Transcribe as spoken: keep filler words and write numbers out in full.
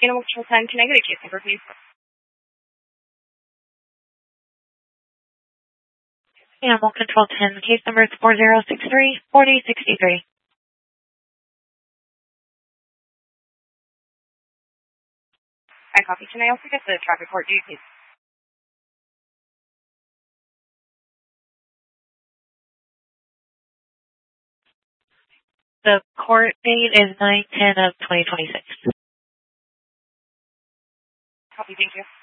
Animal Control ten, can I get a case number, please? Animal Control ten, case number is four zero six three, four zero six three. I copy. Can I also get the traffic court date, please? The court date is nine ten of twenty twenty-six. Copy, thank you.